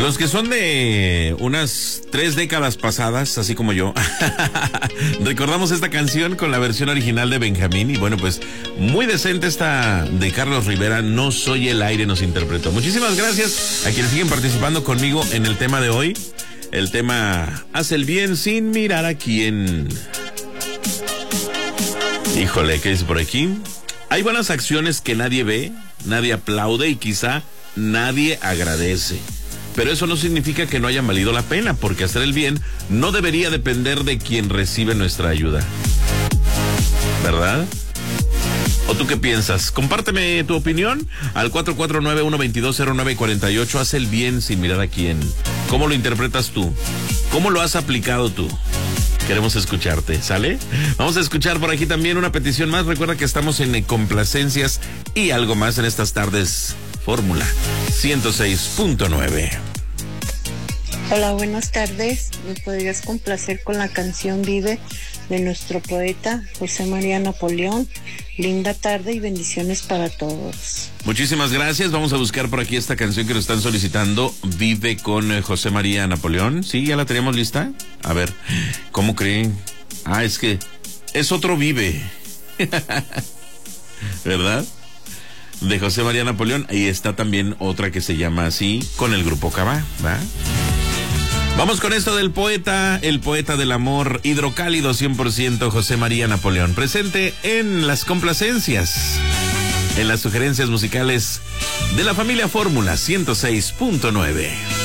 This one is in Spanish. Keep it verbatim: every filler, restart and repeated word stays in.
Los que son de unas tres décadas pasadas, así como yo, recordamos esta canción con la versión original de Benjamín. Y bueno, pues muy decente esta de Carlos Rivera, No Soy el Aire, nos interpretó. Muchísimas gracias a quienes siguen participando conmigo en el tema de hoy. El tema Haz el bien sin mirar a quién. Híjole, ¿qué dice por aquí? Hay buenas acciones que nadie ve, nadie aplaude y quizá nadie agradece. Pero eso no significa que no hayan valido la pena, porque hacer el bien no debería depender de quien recibe nuestra ayuda. ¿Verdad? ¿O tú qué piensas? Compárteme tu opinión al cuatro cuatro nueve, uno dos dos, cero nueve cuatro ocho. Haz el bien sin mirar a quién. ¿Cómo lo interpretas tú? ¿Cómo lo has aplicado tú? Queremos escucharte, ¿sale? Vamos a escuchar por aquí también una petición más. Recuerda que estamos en complacencias y algo más en estas tardes. Fórmula ciento seis punto nueve. Hola, buenas tardes. ¿Me podrías complacer con la canción Vive de nuestro poeta José María Napoleón? Linda tarde y bendiciones para todos. Muchísimas gracias. Vamos a buscar por aquí esta canción que nos están solicitando. Vive con eh, José María Napoleón. ¿Sí? ¿Ya la teníamos lista? A ver, ¿cómo creen? Ah, es que es otro Vive. ¿Verdad? De José María Napoleón. Ahí está también otra que se llama así, con el grupo Cabá, ¿va? Vamos con esto del poeta, el poeta del amor, hidrocálido cien por ciento, José María Napoleón, presente en las complacencias, en las sugerencias musicales de la familia Fórmula ciento seis punto nueve.